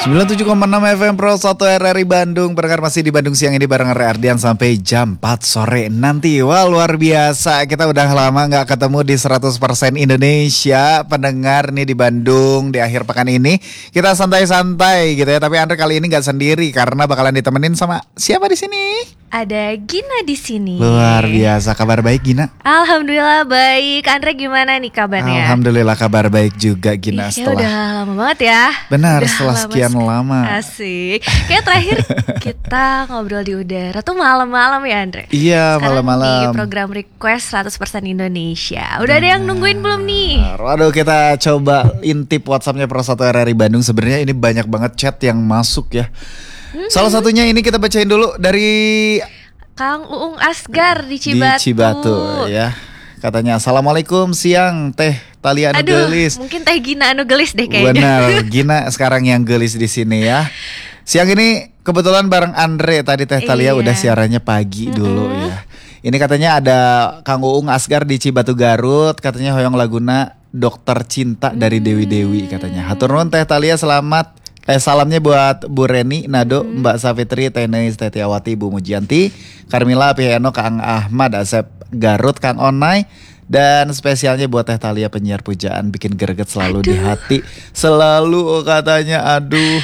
97,6 FM Pro 1 RRI Bandung. Berkar masih di Bandung siang ini bareng Ardian sampai jam 4 sore nanti. Wah, luar biasa. Kita udah lama gak ketemu di 100% Indonesia pendengar nih di Bandung di akhir pekan ini. Kita santai-santai gitu ya. Tapi Andre kali ini gak sendiri karena bakalan ditemenin sama siapa di sini? Ada Gina di sini. Luar biasa. Kabar baik Gina? Alhamdulillah baik. Andre gimana nih kabarnya? Alhamdulillah kabar baik juga Gina. Ya udah lama banget ya. Benar, udah setelah sekian lama. Asik. Kayak terakhir kita ngobrol di udara tuh malam-malam ya Andre? Iya, malam-malam. Di program Request 100% Indonesia. Udah ada yang nungguin belum nih? Waduh, kita coba intip WhatsApp-nya Pro 1 RRI Bandung. Sebenarnya ini banyak banget chat yang masuk ya. Salah satunya ini kita bacain dulu dari Kang Uung Asgar di Cibatu. Di Cibatu ya. Katanya assalamualaikum siang Teh Talia anu gelis. Mungkin Teh Gina anu gelis deh kayaknya. Benar, Gina sekarang yang gelis di sini ya. Siang ini kebetulan bareng Andre. Tadi Teh Talia udah siarannya pagi dulu ya. Ini katanya ada Kang Uung Asgar di Cibatu Garut. Katanya hoyong laguna Dokter Cinta dari Dewi Dewi katanya. Hatur nuhun Teh Talia, selamat. Salamnya buat Bu Reni, Nado, Mbak Safitri, Tenis, Tetiawati, Bu Mujianti, Carmila, Piano, Kang Ahmad, Asep Garut, Kang Onai. Dan spesialnya buat Teh Talia penyiar pujaan, bikin greget selalu di hati. Selalu katanya aduh.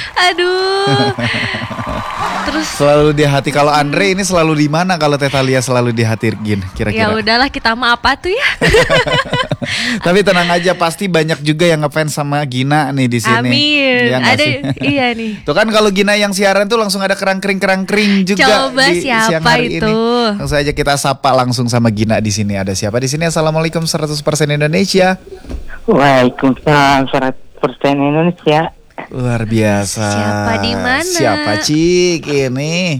Terus selalu di hati. Kalau Andre ini selalu di mana kalau Teh Talia selalu di hati Gin kira-kira? Ya udahlah, kita mah apa tuh ya. Tapi tenang aja, pasti banyak juga yang ngefans sama Gina nih di sini. Amin. Ya, ada iya nih. Tuh kan kalau Gina yang siaran tuh langsung ada kerang-kering juga. Coba di siapa siang hari itu? Ini. Langsung aja kita sapa langsung sama Gina di sini. Ada siapa di sini? Assalamualaikum 100% Indonesia. Waalaikumsalam 100% Indonesia. Luar biasa. Siapa di mana? Siapa Cik ini?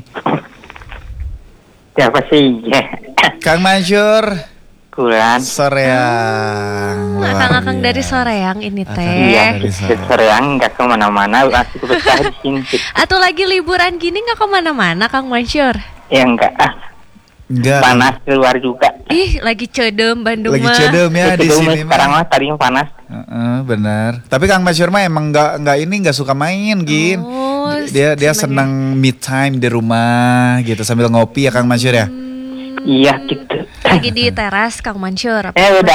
Siapa sih? Kang Mansur. Kulan. Soreang. Akang-akang dari Soreang ini teh. Iya, Soreang nggak kemana-mana, masih betah di sini. Atau lagi liburan gini nggak kemana-mana Kang Mansur? Ya enggak, Enggak. panas keluar juga. Ih, lagi cedem Bandung Lagi mah. cedem ya di sini sekarang mah. mah tadinya panas. Benar. Tapi Kang Mansur mah emang nggak suka main Gin. Oh, Dia senang me time di rumah gitu sambil ngopi ya Kang Mansur ya. Iya gitu. Lagi di teras Kang Mansur.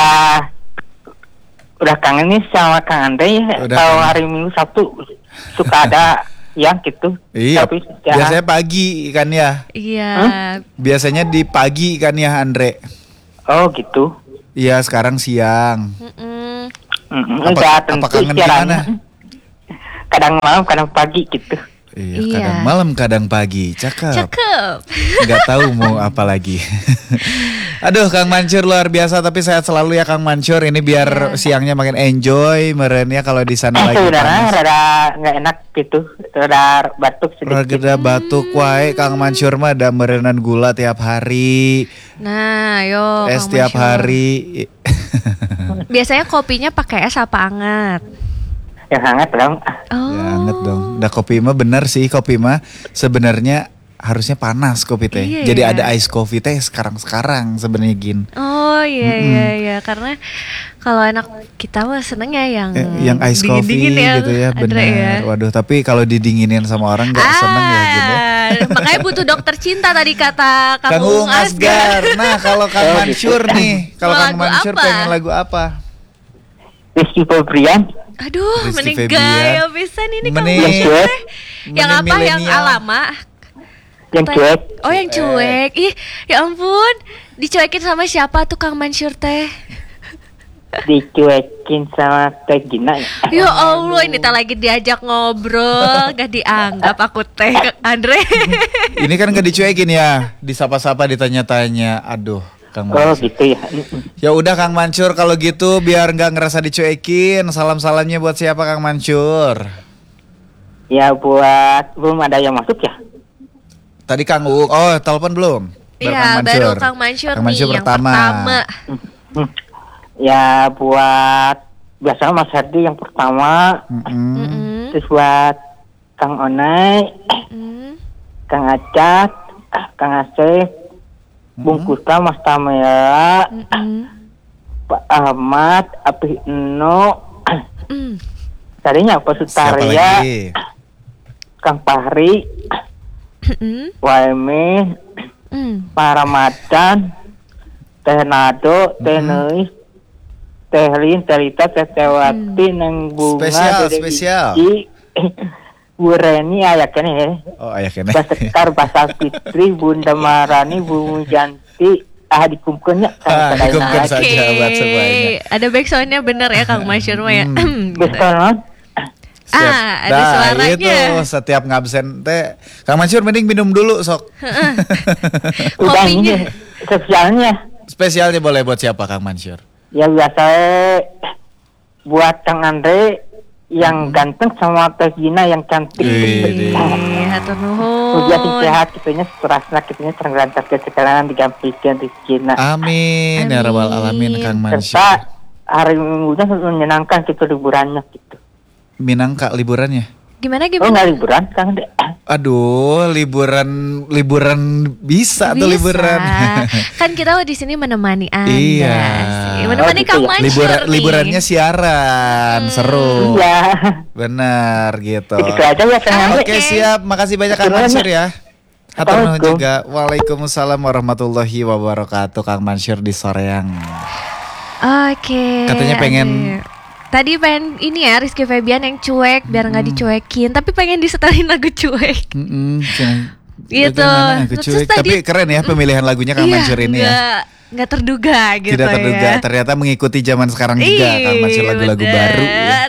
Udah kangen nih sama Kang Andre ya. Kalau hari Minggu Sabtu suka ada yang gitu. Iya. Tapi biasanya pagi kan ya. Iya. Biasanya di pagi kan ya Andre. Oh gitu. Iya, sekarang siang. Enggak tentu apa kangen gimana? Kadang malam, kadang pagi gitu. Iya, kadang malam, kadang pagi. Cakep. Nggak tahu mau apa lagi. Aduh, Kang Mansur luar biasa. Tapi sehat selalu ya Kang Mansur. Ini biar siangnya makin enjoy. Merennya kalau di sana lagi panas. Rada nggak enak gitu. Rada batuk sedikit. Rada batuk wae Kang Mansur mah ada merenan gula tiap hari. Nah, yo es Kang tiap Mansur. hari. Biasanya kopinya pakai es apa hangat? Yang hangat dong. Oh. Ya hangat dong. Udah kopi mah bener sih, kopi mah sebenarnya harusnya panas kopi teh. Iya, jadi iya. ada ice coffee teh sekarang sebenarnya Gin. Oh iya karena kalau anak kita mah seneng ya yang ice coffee gitu ya, benar. Ya. Waduh, tapi kalau didinginin sama orang nggak seneng ya Gin ya. Makanya butuh dokter cinta tadi kata Kang Uung Asgar. Nah, kalau Kang Mansur nih, kalau Kang Mansur apa? pengen lagu apa? Rizky Febrian. Aduh, Rizky mending Febian. gaya pisan ini Kang Mending- Mansur teh. Yang Mending apa? Yang milenial. alama? Yang cuek. Oh, yang cuek. Ih, ya ampun. Dicuekin sama siapa tuh Kang Mansur teh? Dicuekin sama Teh Gina. Ya Allah, ini tak lagi diajak ngobrol, gak dianggap aku teh Andre. Ini kan gak dicuekin ya, disapa-sapa, ditanya-tanya. Aduh, Kang Oh Mansur. gitu ya. Ya udah Kang Mansur, kalau gitu biar nggak ngerasa dicuekin, salam-salamnya buat siapa Kang Mansur? Ya buat belum ada yang masuk ya. Tadi Kang Uung, oh telepon belum? Iya, baru Kang Mansur Kang Mansur nih pertama. yang pertama. Ya buat biasanya Mas Herdi yang pertama. Terus buat Kang Onai, Kang Acat, Kang Asep, Bungkusa, Mas Tamela, Pak Ahmad, Apih Eno, tadinya apa Siapa Sutaria, lagi? Kang Fahri, Waime, Pak Ramadan, Teh Nado, Teh Neis, Teh Lin, Teh Rita, Teh Tewati, Neng Bunga, Spesial. Bu Reni, ayah kene ya. Oh, ayah kene. Basekar, Basal Fitri, Bunda Marani, Bu Janti, dikumpulnya. Dikumpulkan saja buat semuanya. Ada backsoundnya bener ya Kang Masyur ya. Betul. Ada suaranya. Itu setiap ngabsen teh Kang Mansur mending minum dulu sok. Kopinya. Spesialnya boleh buat siapa Kang Mansur? Ya biasa buat Kang Andre yang ganteng sama Teh Gina yang cantik. Hatur nuhun. Ujian sehat kitanya strasna kitanya tergelantar ke sekalian digampilkan di Gina. Amin ya rabbal alamin Kang Mansur. Serta hari Minggunya menyenangkan gitu liburannya gitu. Minangka liburannya? Gimana? Oh nggak liburan Kang De? Aduh, liburan bisa tuh liburan. Kan kita di sini menemani Anda. Iya. Menemani Kang Mansur nih. Liburannya siaran, seru. Iya. Benar gitu. Gitu aja ya Kang. Oke, siap. Makasih banyak Kang Mansur ya. Hatur nuhun juga. Waalaikumsalam warahmatullahi wabarakatuh Kang Mansur di Soreang. Oke. Katanya pengen Tadi pengen ini ya Rizky Febian yang cuek biar nggak dicuekin, tapi pengen disetelin lagu cuek. Gitu. Terus tapi keren ya pemilihan lagunya Kang Mansur ini ya. Nggak terduga gitu. Tidak terduga, ya. Ternyata mengikuti zaman sekarang juga Kang Mansur lagu-lagu baru. Ya.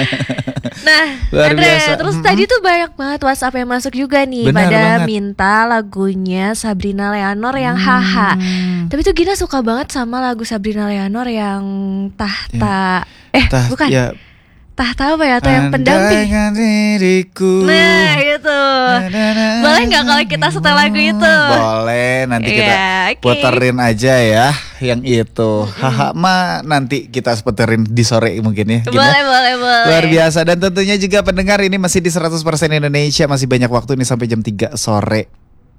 Nah, luar Andre, biasa. Terus tadi tuh banyak banget WhatsApp yang masuk juga nih. Benar pada banget. minta lagunya Sabrina Leonor yang Haha. Tapi tuh Gina suka banget sama lagu Sabrina Leonor yang Tahta. Bukan. Ya. Tahta apa ya? Atau yang pendamping. Diriku. Nah gitu. Boleh gak kalau kita setel lagu itu? Boleh, nanti kita puterin aja ya yang itu. Haha mah nanti kita puterin di sore mungkin ya. Boleh. Luar biasa. Dan tentunya juga pendengar ini masih di 100% Indonesia. Masih banyak waktu nih sampai jam 3 sore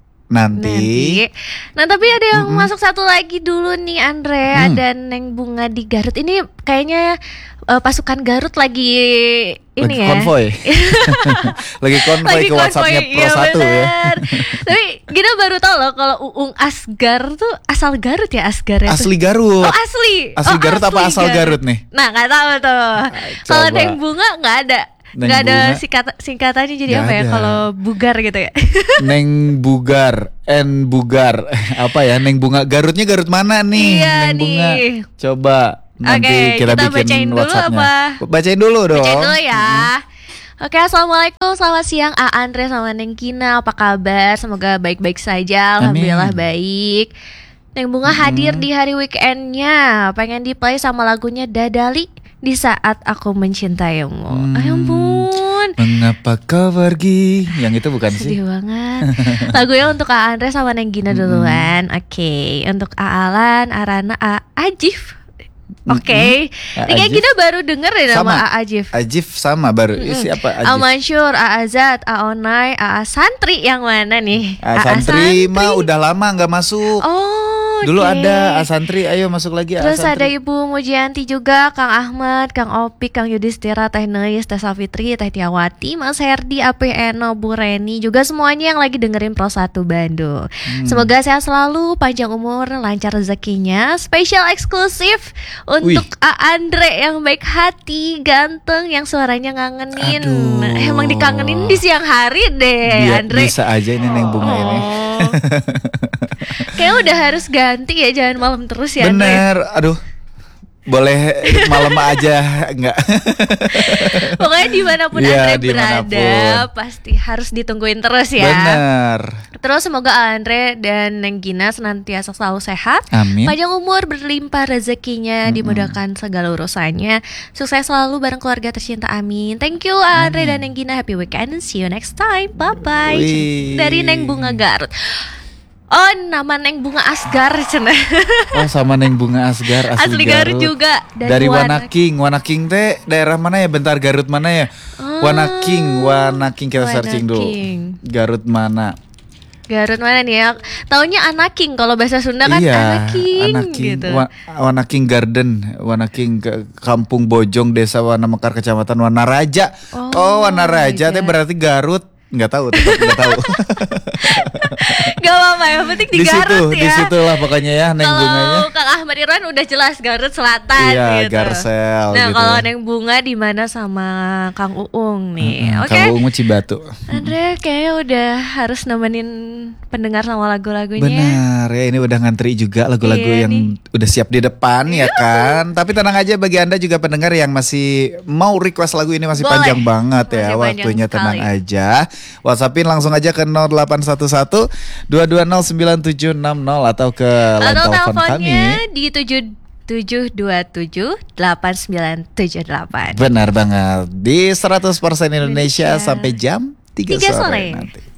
nanti. Nah tapi ada yang masuk satu lagi dulu nih Andre. Ada Neng Bunga di Garut. Ini kayaknya pasukan Garut lagi ini lagi ya konvoy. Lagi konvoy ke WhatsAppnya Pro 1 ya. Tapi Gina baru tahu loh kalau Uung Asgar tuh asal Garut ya Asgar ya. Asli Garut. Oh asli. Asli Garut apa asal Garut nih? Nah nggak tahu tuh. Kalau Neng Bunga nggak ada. Nggak ada singkatannya jadi apa ya kalau bugar gitu ya. Neng Bugar, Bugar. Apa ya Neng Bunga? Garutnya Garut mana nih? Iya Neng Bunga. nih. Coba nanti kita bikin bacain WhatsApp-nya. Dulu Bacain dulu dong. Bacain dulu ya. Oke, assalamualaikum, selamat siang Andre sama Neng Kina, apa kabar? Semoga baik-baik saja, alhamdulillah baik. Neng Bunga hadir di hari weekendnya, pengen di play sama lagunya Dadali di saat aku mencintaimu. Ya ampun. Mengapa kau pergi? Yang itu bukan sih? Sedih banget. Lagunya untuk A Andre sama Neng Gina duluan. Oke, untuk A Alan, Arana, A Ajif. Oke. Ini kayak Gina baru denger deh nama A Ajif. Ajif sama baru. Siapa Ajif? A Mansur, A Azad, A Onai, A Santri yang mana nih? A Santri mah udah lama nggak masuk. Dulu ada Asantri, ayo masuk lagi. Terus ada Ibu Mujianti juga, Kang Ahmad, Kang Opik, Kang Yudhistira, Teh Neis, Teh Safitri, Teh Tiawati, Mas Herdi, AP Eno, Bu Reni, juga semuanya yang lagi dengerin Pro 1 Bandung. Semoga sehat selalu, panjang umur, lancar rezekinya. Spesial eksklusif untuk A Andre yang baik hati, ganteng, yang suaranya ngangenin. Emang dikangenin di siang hari deh, Andre. Bisa aja ini Neng Bunga ini. Kayaknya udah harus ganti ya, jangan malam terus ya. Bener, aduh. Boleh malam aja enggak? Pokoknya dimanapun Andre berada pasti harus ditungguin terus ya. Bener. Terus semoga Andre dan Neng Gina senantiasa selalu sehat. Amin. Panjang umur, berlimpah rezekinya, dimudahkan segala urusannya. Sukses selalu bareng keluarga tercinta, amin. Thank you Andre dan Neng Gina, happy weekend, see you next time, bye bye. Dari Neng Bunga Garut. Oh, nama Neng Bunga Asgar cina. Oh, sama Neng Bunga Asgar asli Garut juga. Dari Wanaking. Wanaking teh daerah mana ya? Bentar, Garut mana ya? Wanaking kita searching dulu. Garut mana? Garut mana nih ya? Taunya Anaking, kalau bahasa Sunda kan Anaking gitu. Wanaking Garden, Wanaking Kampung Bojong, Desa Wanamekar, Kecamatan Wanaraja. Oh, Wanaraja teh berarti Garut. Nggak tahu, tetap nggak tahu. Gak apa-apa, yang penting di Di situ, Garut ya. di situlah pokoknya ya Neng Bunganya. Kalau Kang Ahmad Irwan udah jelas Garut Selatan Iya, gitu. Garsel Nah, gitu kalau ya. Neng Bunga di mana sama Kang Uung nih. Oke. Kalau ungu Cibatu. Andre kayaknya udah harus nemenin pendengar sama lagu-lagunya. Benar ya, ini udah ngantri juga lagu-lagu Iya yang nih. udah siap di depan ya kan. Tapi tenang aja bagi Anda juga pendengar yang masih mau request lagu ini masih Boleh. panjang banget ya. Masih panjang Waktunya tenang sekali. aja. WhatsAppin langsung aja ke 0811 220 9760 atau ke line Atau telepon kami. teleponnya di 7727 8978. Benar banget. Di 100% Indonesia Indonesia. sampai jam 3 3 sore sore. nanti.